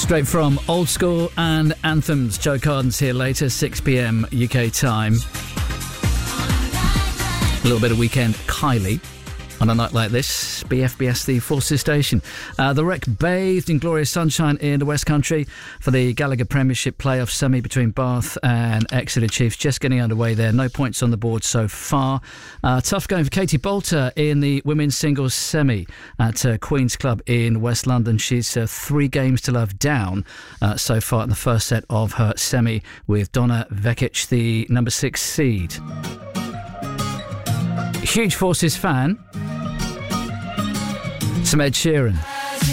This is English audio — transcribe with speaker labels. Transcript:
Speaker 1: Straight from Old School and Anthems. Joe Carden's here later, 6 p.m. UK time. A little bit of Weekend Kylie on a night like this. BFBS, the Forces Station. The Wreck bathed in glorious sunshine in the West Country for the Gallagher Premiership playoff semi between Bath and Exeter Chiefs. Just getting underway there. No points on the board so far. Tough going for Katie Bolter in the women's singles semi at Queen's Club in West London. She's 3 games to love down so far in the first set of her semi with Donna Vekic, the number 6 seed. Huge Forces fan. Some Ed Sheeran.